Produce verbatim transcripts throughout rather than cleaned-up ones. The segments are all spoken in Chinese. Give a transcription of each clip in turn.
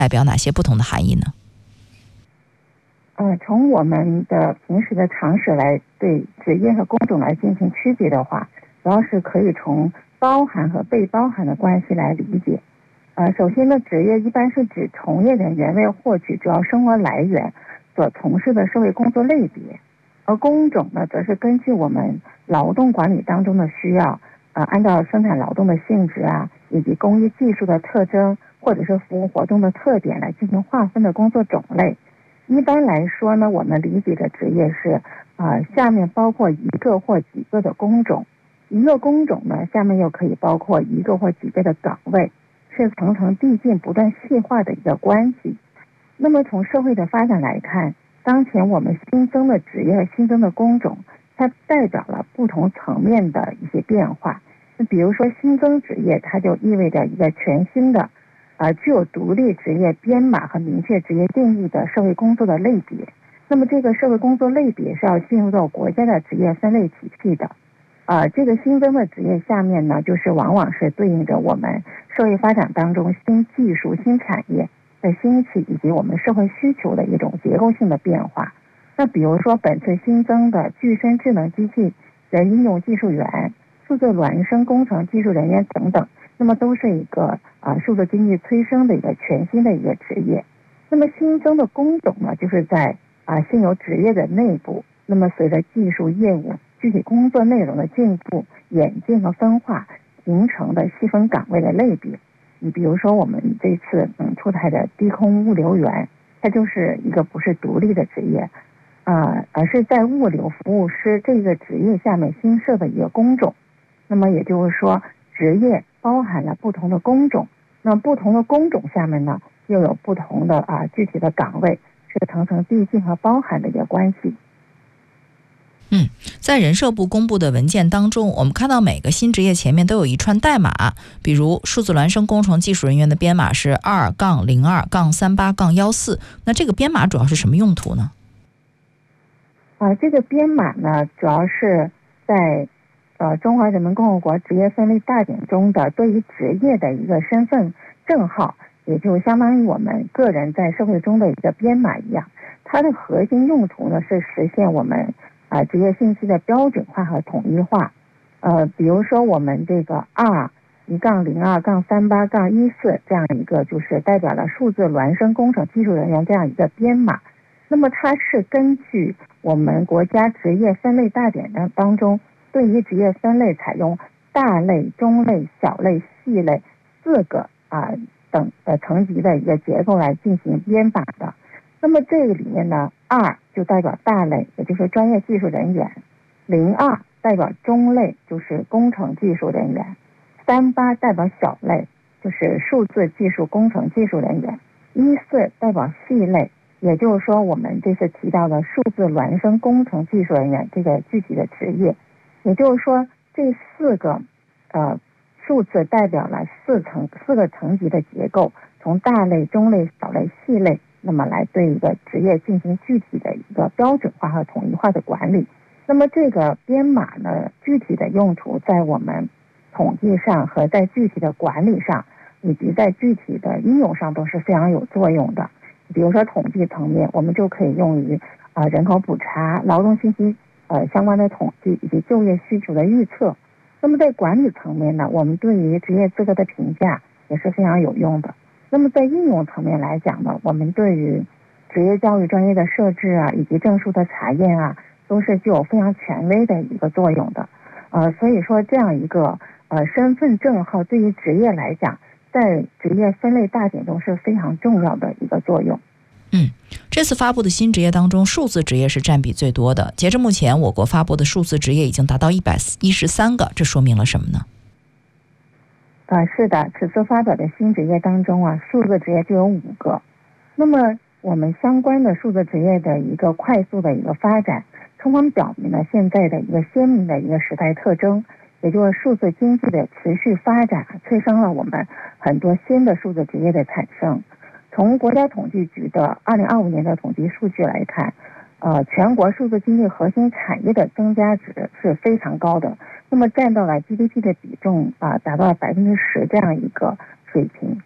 代表哪些不同的含义呢？ 呃，从我们的平时的常识来对职业和工种来进行区别的话，主要是可以从包含和被包含的关系来理解。呃，首先呢，职业一般是指从业人员为获取主要生活来源所从事的社会工作类别，而工种呢，则是根据我们劳动管理当中的需要，呃，按照生产劳动的性质啊，以及工艺技术的特征，或者是服务活动的特点来进行划分的工作种类。一般来说呢，我们理解的职业是啊、呃，下面包括一个或几个的工种，一个工种呢，下面又可以包括一个或几个的岗位，是层层递进、不断细化的一个关系。那么从社会的发展来看，当前我们新增的职业、新增的工种，它代表了不同层面的一些变化。那比如说新增职业，它就意味着一个全新的啊，具有独立职业编码和明确职业定义的社会工作的类别。那么这个社会工作类别是要进入到国家的职业分类体系的。啊，这个新增的职业下面呢，就是往往是对应着我们社会发展当中新技术、新产业的兴起以及我们社会需求的一种结构性的变化。那比如说本次新增的具身智能机器人应用技术员、数字孪生工程技术人员等等，那么都是一个啊数字经济催生的一个全新的一个职业。那么新增的工种呢，就是在啊现有职业的内部，那么随着技术业务具体工作内容的进步、演进和分化形成的细分岗位的类别。你比如说我们这次嗯出台的低空物流员，它就是一个不是独立的职业啊，而是在物流服务师这个职业下面新设的一个工种。那么也就是说，职业包含了不同的工种，那不同的工种下面呢，又有不同的啊具体的岗位，是层层递进和包含的一个关系。 嗯，在人社部公布的文件当中，我们看到每个新职业前面都有一串代码，比如数字孪生工程技术人员的编码是二杠零二杠三八杠幺四，那这个编码主要是什么用途呢？ 啊，这个编码呢，主要是在呃中华人民共和国职业分类大典中的对于职业的一个身份证号，也就相当于我们个人在社会中的一个编码一样。它的核心用途呢是实现我们啊、呃、职业信息的标准化和统一化。呃，比如说我们这个二一杠零二杠三八杠一四这样一个，就是代表了数字孪生工程技术人员这样一个编码。那么它是根据我们国家职业分类大典的当中对于职业分类采用大类、中类、小类、细类四个啊等的层级的一个结构来进行编码的。那么这个里面呢，二就代表大类，也就是专业技术人员；零二代表中类，就是工程技术人员；三八代表小类，就是数字技术工程技术人员；一四代表细类。也就是说，我们这次提到的数字孪生工程技术人员这个具体的职业，也就是说，这四个呃数字代表了四层四个层级的结构，从大类、中类、小类、细类，那么来对一个职业进行具体的一个标准化和统一化的管理。那么这个编码呢，具体的用途在我们统计上和在具体的管理上，以及在具体的应用上都是非常有作用的。比如说统计层面，我们就可以用于啊、呃、人口普查、劳动信息呃相关的统计以及就业需求的预测。那么在管理层面呢，我们对于职业资格的评价也是非常有用的。那么在应用层面来讲呢，我们对于职业教育专业的设置啊，以及证书的查验啊，都是具有非常权威的一个作用的。呃，所以说这样一个呃身份证号对于职业来讲，在职业分类大典中是非常重要的一个作用。 嗯，这次发布的新职业当中，数字职业是占比最多的。截至目前，我国发布的数字职业已经达到一百一十三个，这说明了什么呢？ 呃，是的，此次发表的新职业当中啊，数字职业就有五个。那么我们相关的数字职业的一个快速的一个发展，充分表明了现在的一个鲜明的一个时代特征，也就是数字经济的持续发展，催生了我们很多新的数字职业的产生。从国家统计局的二零二五年的统计数据来看，呃，全国数字经济核心产业的增加值是非常高的，那么占到了 G D P 的比重啊、呃，达到了百分之十这样一个水平。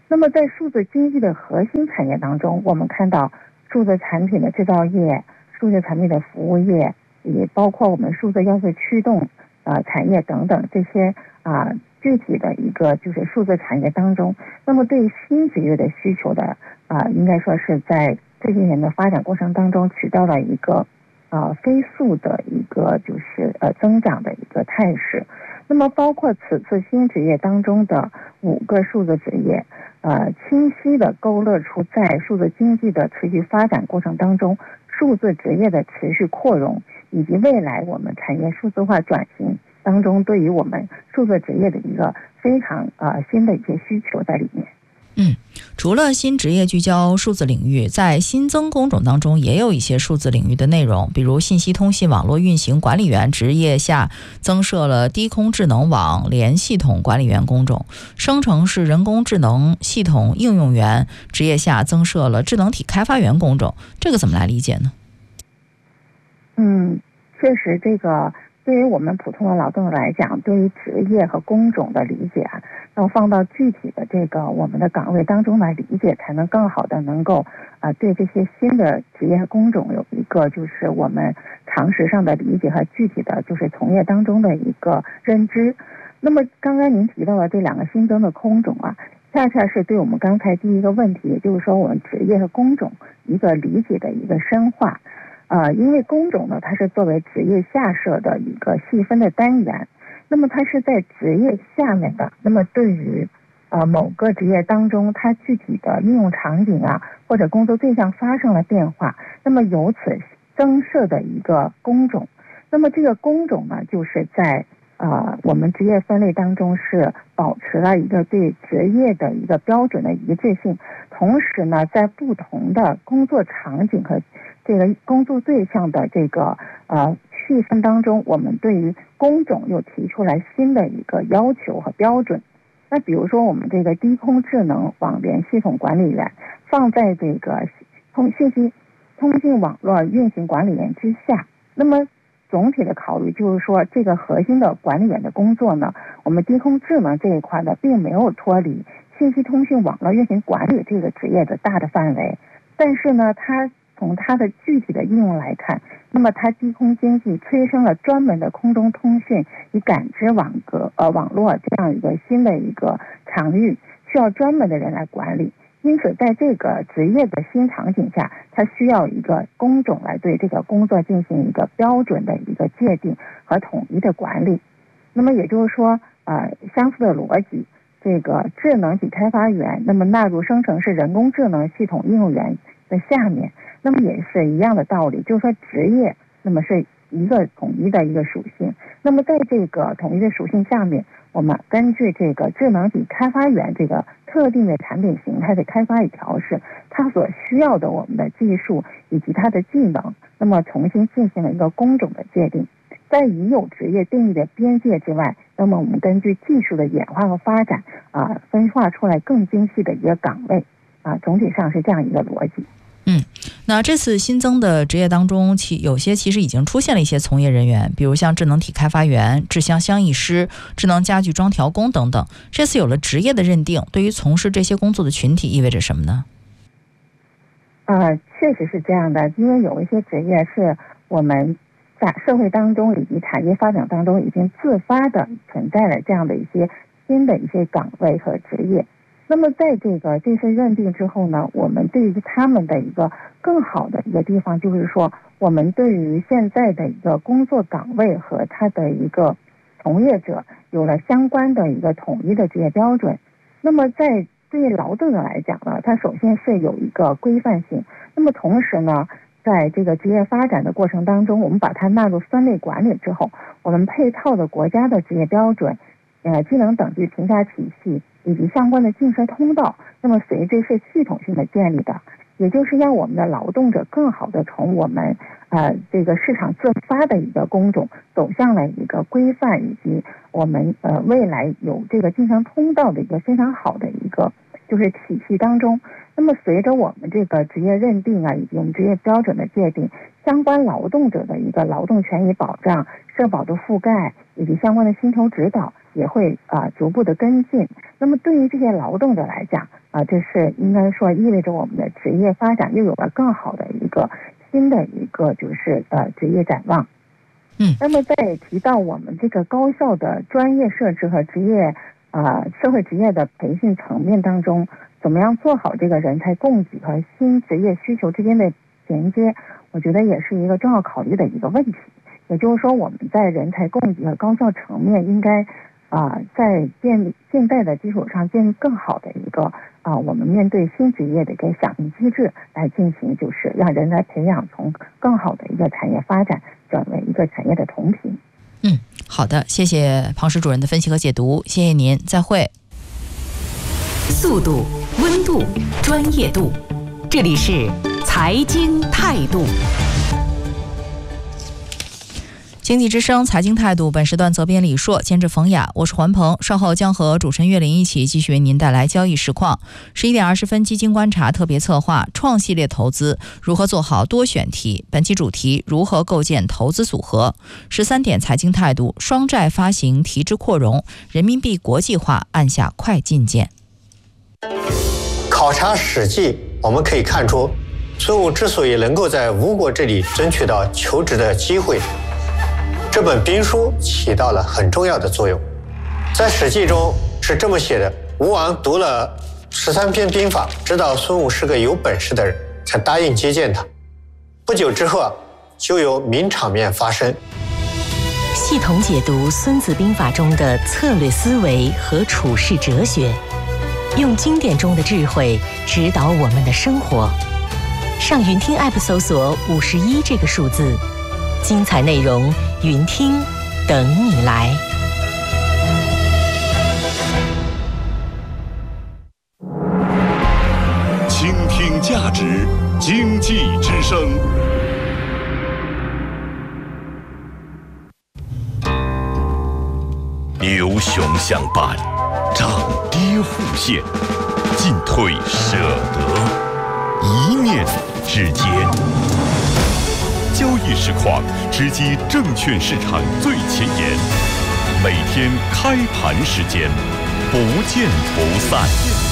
那么在数字经济的核心产业当中，我们看到数字产品的制造业、数字产品的服务业，也包括我们数字要素驱动呃产业等等这些啊、呃、具体的一个就是数字产业当中，那么对新职业的需求的啊、呃，应该说是在这些年的发展过程当中起到了一个呃飞速的一个就是呃增长的一个态势。那么包括此次新职业当中的五个数字职业，呃，清晰地勾勒出在数字经济的持续发展过程当中，数字职业的持续扩容，以及未来我们产业数字化转型当中对于我们数字职业的一个非常呃新的一些需求在里面。 嗯，除了新职业聚焦数字领域，在新增工种当中也有一些数字领域的内容，比如信息通信网络运行管理员职业下增设了低空智能网联系统管理员工种，生成式人工智能系统应用员职业下增设了智能体开发员工种，这个怎么来理解呢？ 嗯，确实这个对于我们普通的劳动者来讲，对于职业和工种的理解啊，要放到具体的这个我们的岗位当中来理解，才能更好的能够啊、呃、对这些新的职业和工种有一个就是我们常识上的理解和具体的就是从业当中的一个认知。那么刚刚您提到的这两个新增的工种啊，恰恰是对我们刚才第一个问题，也就是说我们职业和工种一个理解的一个深化。呃，因为工种呢，它是作为职业下设的一个细分的单元，那么它是在职业下面的，那么对于呃某个职业当中，它具体的应用场景啊，或者工作对象发生了变化，那么由此增设的一个工种。那么这个工种呢，就是在呃我们职业分类当中是保持了一个对职业的一个标准的一致性，同时呢，在不同的工作场景和这个工作对象的这个呃细分当中，我们对于工种又提出来新的一个要求和标准。那比如说我们这个低空智能网联系统管理员放在这个通信息通信网络运行管理员之下，那么总体的考虑就是说，这个核心的管理员的工作呢，我们低空智能这一块呢，并没有脱离信息通信网络运行管理这个职业的大的范围，但是呢，它从它的具体的应用来看，那么它低空经济催生了专门的空中通讯与感知网格呃网络这样一个新的一个场域，需要专门的人来管理。因此，在这个职业的新场景下，它需要一个工种来对这个工作进行一个标准的一个界定和统一的管理。那么也就是说，呃，相似的逻辑，这个智能体开发员，那么纳入生成式人工智能系统应用员的下面，那么也是一样的道理，就是说职业，那么是一个统一的一个属性。那么在这个统一的属性下面，我们根据这个智能体开发员这个特定的产品形态的开发与调试，它所需要的我们的技术以及它的技能，那么重新进行了一个工种的界定。在已有职业定义的边界之外，那么我们根据技术的演化和发展啊，分化出来更精细的一个岗位啊，总体上是这样一个逻辑。 嗯，那这次新增的职业当中，其有些其实已经出现了一些从业人员，比如像智能体开发员、智箱箱译师、智能家具装调工等等。这次有了职业的认定，对于从事这些工作的群体意味着什么呢？ 呃，确实是这样的，因为有一些职业是我们在社会当中以及产业发展当中已经自发的存在了这样的一些新的一些岗位和职业。那么在这个这次认定之后呢，我们对于他们的一个更好的一个地方，就是说我们对于现在的一个工作岗位和他的一个从业者有了相关的一个统一的职业标准。那么在对劳动者来讲呢，它首先是有一个规范性，那么同时呢，在这个职业发展的过程当中，我们把它纳入分类管理之后，我们配套的国家的职业标准、呃技能等级评价体系以及相关的晋升通道，那么随之是系统性的建立的，也就是让我们的劳动者更好的从我们呃这个市场自发的一个工种走向了一个规范以及我们呃未来有这个晋升通道的一个非常好的一个就是体系当中。那么随着我们这个职业认定啊以及我们职业标准的界定，相关劳动者的一个劳动权益保障、社保的覆盖以及相关的薪酬指导， 也会啊逐步的跟进。那么对于这些劳动者来讲啊，这是应该说意味着我们的职业发展又有了更好的一个新的一个就是呃职业展望。 嗯， 那么在提到我们这个高校的专业设置和职业啊、呃、社会职业的培训层面当中，怎么样做好这个人才供给和新职业需求之间的衔接，我觉得也是一个重要考虑的一个问题。也就是说，我们在人才供给和高校层面应该啊、呃，在建立现在的基础上建立更好的一个啊、呃，我们面对新职业的一个响应机制来进行，就是让人才培养从更好的一个产业发展转为一个产业的同频。 嗯，好的，谢谢庞石主任的分析和解读，谢谢您，再会。 速度、温度、专业度，这里是财经态度。 经济之声财经态度，本时段责编李硕，监制冯雅，我是环鹏。稍后将和主持人岳林一起继续为您带来交易实况。十一点二十分，基金观察特别策划创系列投资如何做好多选题，本期主题如何构建投资组合。十三点财经态度，双债发行提质扩容，人民币国际化按下快进键。 考察史记，我们可以看出，孙武之所以能够在吴国这里争取到求职的机会，这本兵书起到了很重要的作用。在《史记》中是这么写的：吴王读了十三篇兵法，知道孙武是个有本事的人，才答应接见他。不久之后啊，就有名场面发生。 系统解读《孙子兵法》中的策略思维和处世哲学，用经典中的智慧指导我们的生活。上云听 App 搜索五十一这个数字，精彩内容云听等你来。 倾听价值，经济之声。牛熊相伴，涨跌互现，进退舍得，一念之间。交易实况直击证券市场最前沿，每天开盘时间，不见不散。